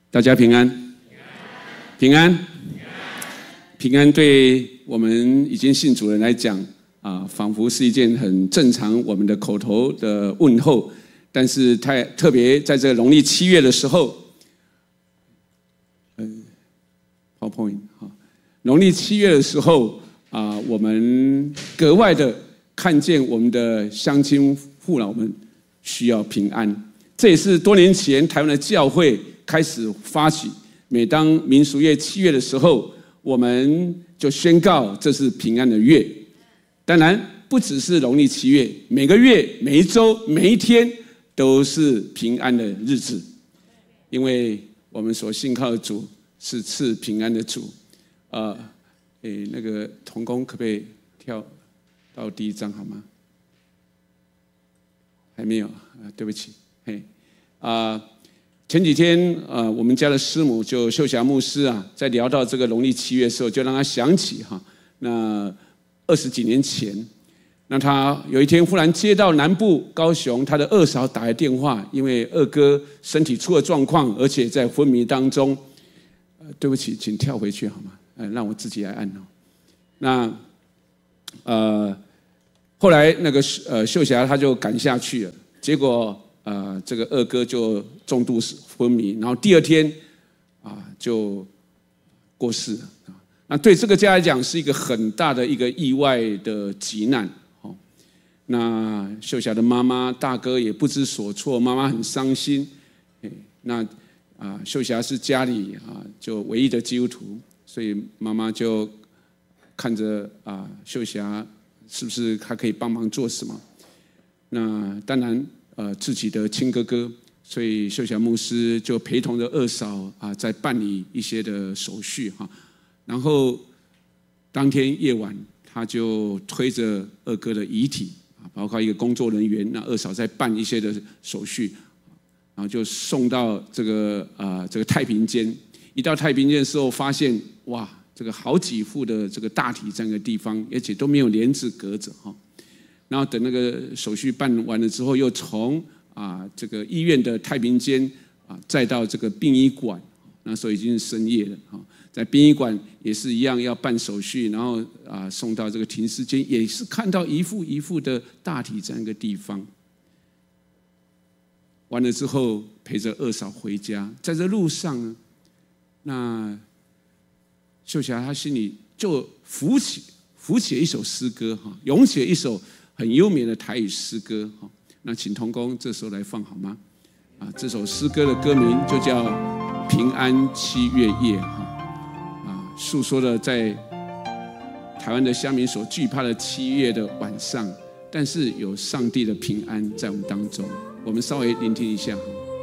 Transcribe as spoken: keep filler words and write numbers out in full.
大家平安，平安，平安，对我们已经信主人来讲啊，仿佛是一件很正常我们的口头的问候。但是太特别在这农历七月的时候，呃 ，PowerPoint 哈，农历七月的时候啊，我们格外的看见我们的乡亲父老们需要平安。这也是多年前台湾的教会开始发起，每当民俗月七月的时候，我们就宣告这是平安的月。当然，不只是农历七月，每个月、每一周、每一天都是平安的日子，因为我们所信靠的主是赐平安的主。呃，诶，那个同工可不可以跳到第一章好吗？还没有啊，对不起。嘿，啊，前几天啊，我们家的师母就秀霞牧师啊，在聊到这个农历七月的时候，就让他想起哈，那二十几年前，那他有一天忽然接到南部高雄他的二嫂打来电话，因为二哥身体出了状况，而且在昏迷当中。呃，对不起，请跳回去好吗？呃，让我自己来按哦。那呃，后来那个呃秀霞他就赶下去了，结果。呃，这个二哥就重度昏迷，然后第二天啊就过世了。那对这个家来讲是一个很大的一个意外的急难。哦，那秀霞的妈妈、大哥也不知所措，妈妈很伤心。那啊，秀霞是家里啊就唯一的基督徒，所以妈妈就看着啊秀霞是不是还可以帮忙做什么。那当然。呃，自己的亲哥哥，所以秀霞牧师就陪同着二嫂啊，在办理一些的手续哈。然后当天夜晚，他就推着二哥的遗体啊，包括一个工作人员，那二嫂在办一些的手续，然后就送到这个啊这个太平间。一到太平间的时候，发现哇，这个好几副的这个大体这样的地方，而且都没有帘子隔着哈。然后等那个手续办完了之后，又从啊这个医院的太平间啊，再到这个殡仪馆，那时候已经是深夜了哈，在殡仪馆也是一样要办手续，然后啊送到这个停尸间，也是看到一副一副的大体这样一个地方。完了之后，陪着二嫂回家，在这路上呢，那秀霞她心里就浮起浮起了一首诗歌哈，涌起了一首。很优美的台语诗歌，那请同工这时候来放好吗？啊，这首诗歌的歌名就叫《平安七月夜》哈，啊，诉说了在台湾的乡民所惧怕的七月的晚上，但是有上帝的平安在我们当中。我们稍微聆听一下哈。